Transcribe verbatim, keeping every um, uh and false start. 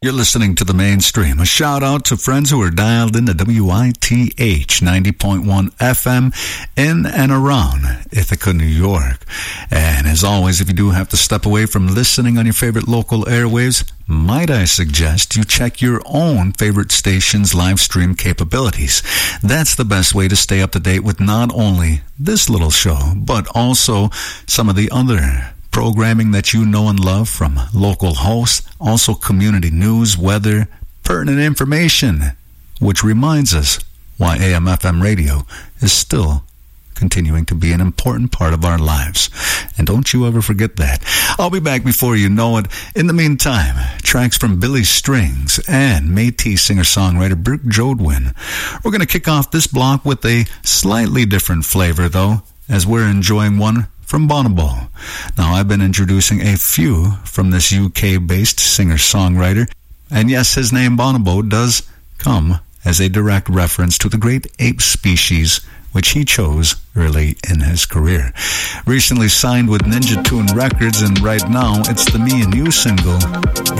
You're listening to The Mainstream. A shout out to friends who are dialed into W I T H ninety point one F M in and around Ithaca, New York. And as always, if you do have to step away from listening on your favorite local airwaves, might I suggest you check your own favorite station's live stream capabilities. That's the best way to stay up to date with not only this little show, but also some of the other programming that you know and love from local hosts, also community news, weather, pertinent information, which reminds us why A M F M radio is still continuing to be an important part of our lives. And don't you ever forget that. I'll be back before you know it. In the meantime, tracks from Billy Strings and Métis singer-songwriter Brooke Jodwin. We're going to kick off this block with a slightly different flavor, though, as we're enjoying one from Bonobo. Now, I've been introducing a few from this U K-based singer-songwriter, and yes, his name Bonobo does come as a direct reference to the great ape species which he chose early in his career. Recently signed with Ninja Tune Records, and right now it's the Me and You single